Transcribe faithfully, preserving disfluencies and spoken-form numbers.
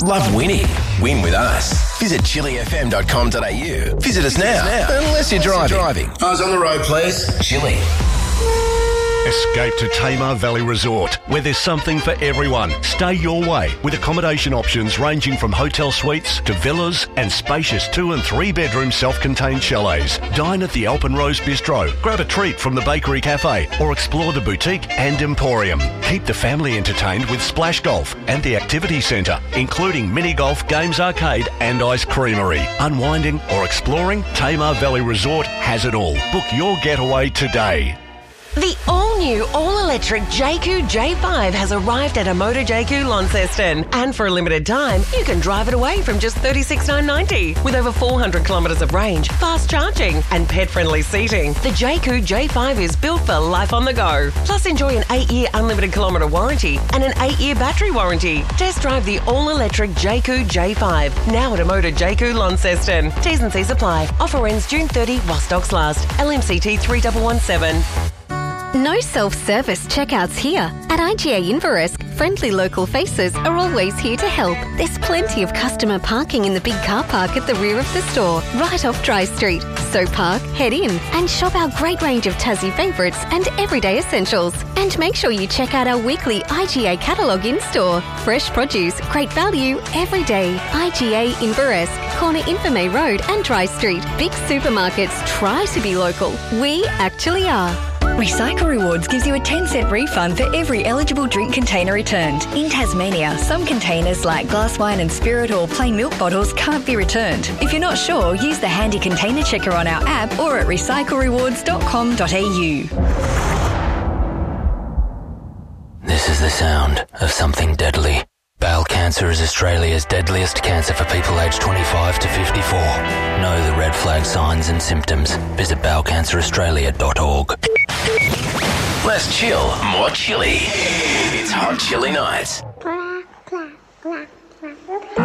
Love winning? Win with us. Visit chili f m dot com dot a u. Visit us now, unless you're driving. driving. Eyes on the road, please. Chili. Escape to Tamar Valley Resort, where there's something for everyone. Stay your way with accommodation options ranging from hotel suites to villas and spacious two and three bedroom self-contained chalets. Dine at the Alpen Rose Bistro, grab a treat from the Bakery Cafe, or explore the boutique and emporium. Keep the family entertained with Splash Golf and the Activity Centre, including mini golf, games arcade and ice creamery. Unwinding or exploring, Tamar Valley Resort has it all. Book your getaway today. The all-new, all-electric J Q J five has arrived at Amoda J Q Launceston. And for a limited time, you can drive it away from just thirty-six thousand nine hundred ninety. With over four hundred kilometres of range, fast charging and pet-friendly seating, the J Q J five is built for life on the go. Plus, enjoy an eight-year unlimited kilometre warranty and an eight-year battery warranty. Test drive the all-electric J Q J five, now at Amoda J Q Launceston. T's and C's apply. Offer ends June thirtieth while stocks last. L M C T three one one seven. No self-service checkouts here. At I G A Inveresk, friendly local faces are always here to help. There's plenty of customer parking in the big car park at the rear of the store, right off Dry Street. So park, head in and shop our great range of Tassie favourites and everyday essentials. And make sure you check out our weekly I G A catalogue in-store. Fresh produce, great value, every day. I G A Inveresk, corner Infirmay Road and Dry Street. Big supermarkets try to be local. We actually are. Recycle Rewards gives you a ten cent refund for every eligible drink container returned. In Tasmania, some containers like glass wine and spirit or plain milk bottles can't be returned. If you're not sure, use the handy container checker on our app or at recycle rewards dot com dot a u. This is the sound of something deadly. Bowel cancer is Australia's deadliest cancer for people aged twenty-five to fifty-four. Know the red flag signs and symptoms. Visit bowel cancer australia dot org. Less chill, more chilly. It's Hot Chili Nights.